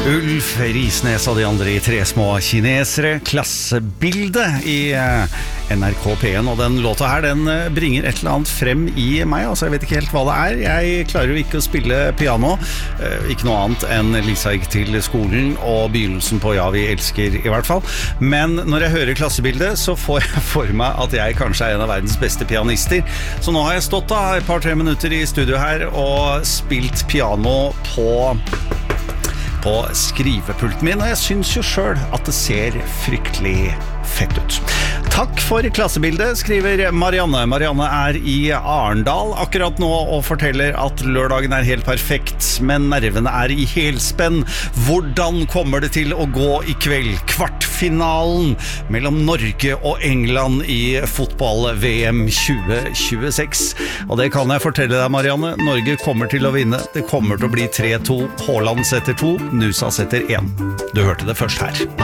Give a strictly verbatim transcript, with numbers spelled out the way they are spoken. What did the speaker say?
Ulf Risnes og de andre i Tre små kinesere, klassebilde i N R K P en, og den låta her, den bringer et eller annet frem i meg, altså jeg vet ikke helt hva det er. Jeg klarer jo ikke å spille piano, ikke noe annet enn Lisa gikk til skolen og begynnelsen på Ja, vi elsker i hvert fall. Men når jeg hører klassebildet, så får jeg for meg at jeg kanskje er en av verdens beste pianister. Så nå har jeg stått da et par-tre minutter i studio her og spilt piano på på skrivepulten min, og jeg synes jo selv at det ser fryktelig fett ut. Takk for klassebildet, skriver Marianne. Marianne er i Arendal akkurat nå og forteller at lørdagen er helt perfekt, men nervene er i helspenn. Hvordan kommer det til å gå i kveld? Kvartfinalen mellom Norge og England i fotball-V M tjue tjueseks. Og det kan jeg fortelle deg, Marianne. Norge kommer til å vinne. Det kommer til å bli tre to. Haaland setter to, Nusa setter én. Du hørte det først her.